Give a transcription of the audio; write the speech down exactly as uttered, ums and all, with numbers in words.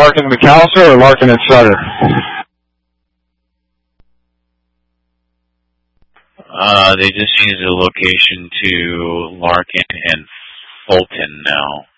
Larkin and McAllister or Larkin and Sutter? Uh, they just changed the location to Larkin and Fulton now.